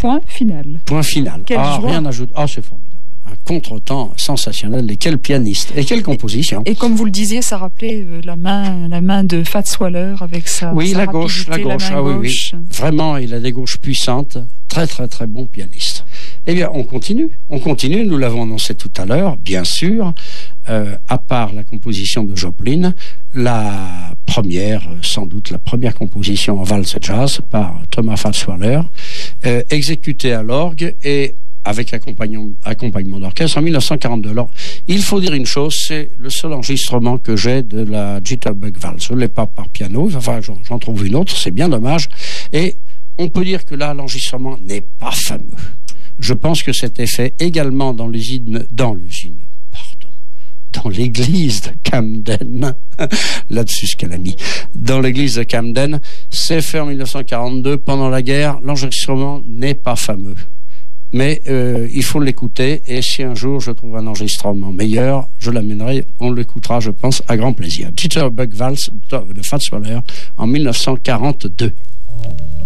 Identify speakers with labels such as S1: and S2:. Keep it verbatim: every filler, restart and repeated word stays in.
S1: point final.
S2: Point final.
S1: Quelle
S2: ah,
S1: joie.
S2: Rien à ajouter. Ah, c'est formidable. Un contretemps sensationnel. Et quel pianiste. Et quelle composition.
S1: Et comme vous le disiez, ça rappelait euh, la main, la main de Fats Waller avec sa,
S2: oui,
S1: sa
S2: la gauche, la gauche.
S1: la
S2: ah, oui,
S1: gauche.
S2: oui. Vraiment, il a des gauches puissantes. Très, très, très bon pianiste. Eh bien, on continue. On continue. Nous l'avons annoncé tout à l'heure, bien sûr. Euh, à part la composition de Joplin, la première, sans doute la première composition en valse jazz par Thomas Fats Waller, euh, exécutée à l'orgue et avec accompagnement, accompagnement d'orchestre en mille neuf cent quarante-deux. Alors, il faut dire une chose, c'est le seul enregistrement que j'ai de la Jitterbug Valse. Je ne l'ai pas par piano, enfin j'en, j'en trouve une autre, c'est bien dommage. Et on peut dire que là, l'enregistrement n'est pas fameux. Je pense que c'était fait également dans l'usine, dans l'usine, pardon, dans l'église de Camden, là-dessus ce qu'elle a mis, dans l'église de Camden, c'est fait en mille neuf cent quarante-deux, pendant la guerre, l'enregistrement n'est pas fameux. Mais euh, il faut l'écouter, et si un jour je trouve un enregistrement meilleur, je l'amènerai, on l'écoutera, je pense, à grand plaisir. Jitterbug Valse de Fats Waller en mille neuf cent quarante-deux.